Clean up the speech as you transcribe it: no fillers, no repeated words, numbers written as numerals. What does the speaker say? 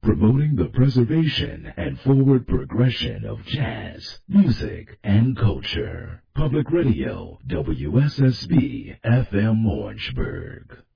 promoting the preservation and forward progression of jazz, music, and culture. Public Radio, WSSB FM Orangeburg.